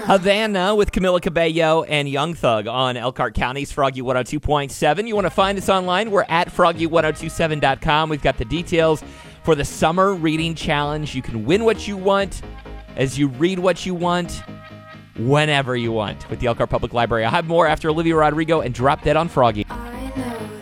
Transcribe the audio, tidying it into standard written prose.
Havana with Camila Cabello and Young Thug on Elkhart County's Froggy 102.7. You want to find us online? We're at froggy1027.com. We've got the details for the Summer Reading Challenge. You can win what you want as you read what you want whenever you want with the Elkhart Public Library. I'll have more after Olivia Rodrigo and Drop Dead on Froggy.